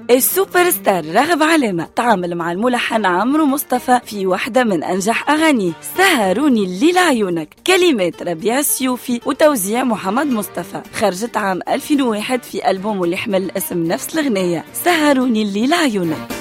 السوبر ستار راغب علامة تعامل مع الملحن عمرو مصطفى في واحدة من أنجح أغانيه سهروني الليل عيونك، كلمات ربيع السيوفي وتوزيع محمد مصطفى. خرجت عام 2001 في ألبوم اللي يحمل اسم نفس الأغنية سهروني الليل عيونك.